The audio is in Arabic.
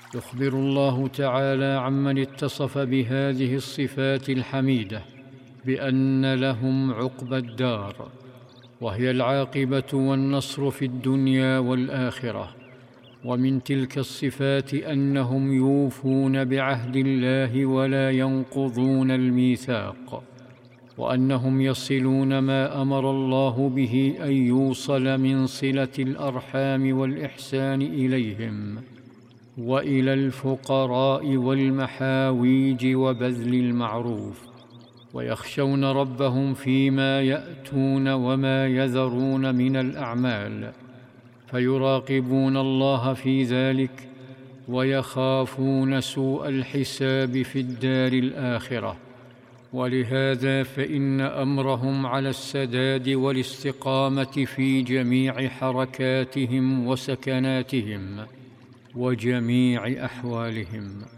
يخبر الله تعالى عمن اتصف بهذه الصفات الحميدة بأن لهم عقبى الدار، وهي العاقبة والنصر في الدنيا والآخرة. ومن تلك الصفات أنهم يوفون بعهد الله ولا ينقضون الميثاق، وأنهم يصلون ما أمر الله به أن يوصل من صلة الأرحام والإحسان إليهم وإلى الفقراء والمحاويج وبذل المعروف، ويخشون ربهم فيما يأتون وما يذرون من الأعمال، فيراقبون الله في ذلك ويخافون سوء الحساب في الدار الآخرة. ولهذا فإن أمرهم على السداد والاستقامة في جميع حركاتهم وسكناتهم وجميع أحوالهم.